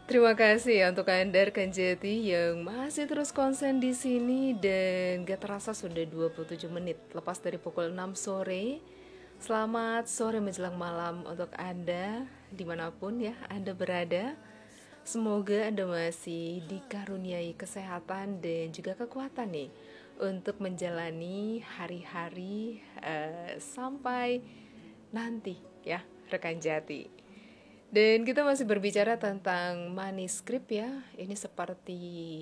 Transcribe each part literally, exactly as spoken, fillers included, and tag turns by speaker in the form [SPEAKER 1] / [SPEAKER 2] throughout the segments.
[SPEAKER 1] Terima kasih ya untuk Anda rekan Jati yang masih terus konsen di sini dan gak terasa sudah dua puluh tujuh menit lepas dari pukul enam sore. Selamat sore menjelang malam untuk Anda dimanapun ya Anda berada. Semoga Anda masih dikaruniai kesehatan dan juga kekuatan nih untuk menjalani hari-hari eh, sampai nanti ya rekan Jati. Dan kita masih berbicara tentang manuskrip ya. Ini seperti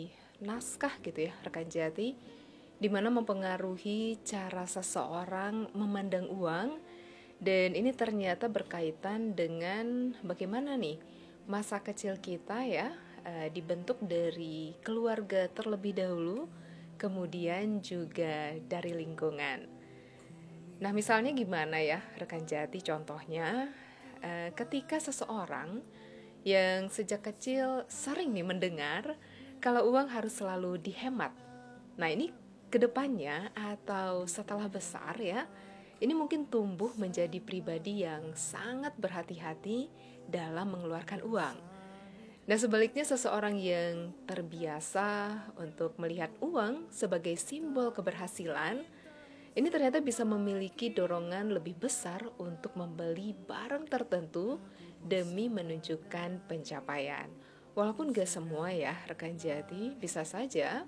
[SPEAKER 1] naskah gitu ya, rekan Jati, di mana mempengaruhi cara seseorang memandang uang. Dan ini ternyata berkaitan dengan bagaimana nih masa kecil kita ya eh, dibentuk dari keluarga terlebih dahulu, kemudian juga dari lingkungan. Nah, misalnya gimana ya, rekan Jati, contohnya eh, ketika seseorang yang sejak kecil sering nih mendengar kalau uang harus selalu dihemat. Nah, ini kedepannya atau setelah besar ya, ini mungkin tumbuh menjadi pribadi yang sangat berhati-hati dalam mengeluarkan uang. Nah, sebaliknya seseorang yang terbiasa untuk melihat uang sebagai simbol keberhasilan, ini ternyata bisa memiliki dorongan lebih besar untuk membeli barang tertentu demi menunjukkan pencapaian. Walaupun gak semua ya rekan Jati, bisa saja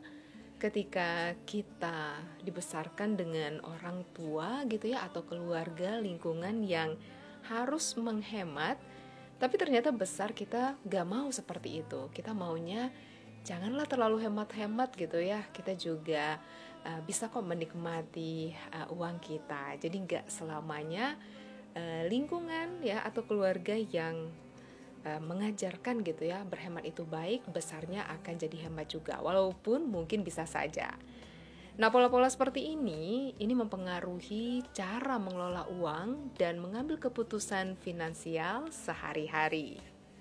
[SPEAKER 1] ketika kita dibesarkan dengan orang tua gitu ya atau keluarga lingkungan yang harus menghemat, tapi ternyata besar kita gak mau seperti itu. Kita maunya janganlah terlalu hemat-hemat gitu ya. Kita juga uh, bisa kok menikmati uh, uang kita. Jadi gak selamanya uh, lingkungan ya atau keluarga yang uh, mengajarkan gitu ya berhemat itu baik, besarnya akan jadi hemat juga. Walaupun mungkin bisa saja. Nah, pola-pola seperti ini, ini mempengaruhi cara mengelola uang dan mengambil keputusan finansial sehari-hari.